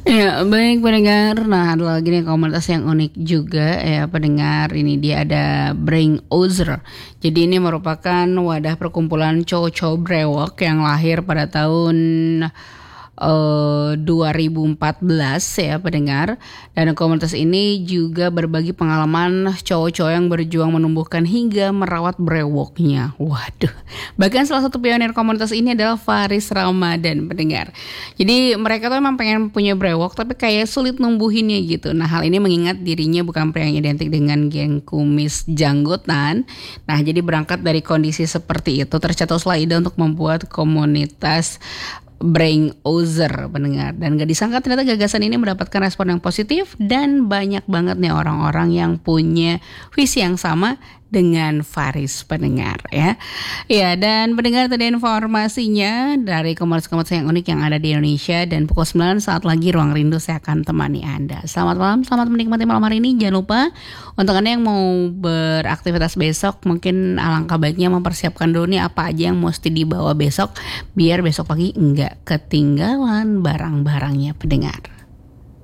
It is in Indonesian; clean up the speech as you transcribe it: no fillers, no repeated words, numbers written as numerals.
Ya, baik pendengar. Nah, ada lagi nih komunitas yang unik juga ya pendengar. Ini dia ada Bring Ozer. Jadi ini merupakan wadah perkumpulan cowok-cowok brewok yang lahir pada tahun 2014 ya pendengar. Dan komunitas ini juga berbagi pengalaman cowok-cowok yang berjuang menumbuhkan hingga merawat brewoknya. Waduh. Bahkan salah satu pionir komunitas ini adalah Faris Ramadan pendengar. Jadi mereka tuh emang pengen punya brewok tapi kayak sulit numbuhinnya gitu. Nah, hal ini mengingat dirinya bukan pria yang identik dengan geng kumis janggotan. Nah, jadi berangkat dari kondisi seperti itu tercetuslah ide untuk membuat komunitas Bring Ozer pendengar. Dan gak disangka ternyata gagasan ini mendapatkan respon yang positif dan banyak banget nih orang-orang yang punya visi yang sama dengan Faris pendengar ya. Ya, dan pendengar tadi informasinya dari komunitas-komunitas yang unik yang ada di Indonesia. Dan pukul 9 saat lagi Ruang Rindu saya akan temani Anda. Selamat malam, selamat menikmati malam hari ini. Jangan lupa untuk Anda yang mau beraktivitas besok, mungkin alangkah baiknya mempersiapkan dulu nih apa aja yang mesti dibawa besok biar besok pagi enggak ketinggalan barang-barangnya pendengar.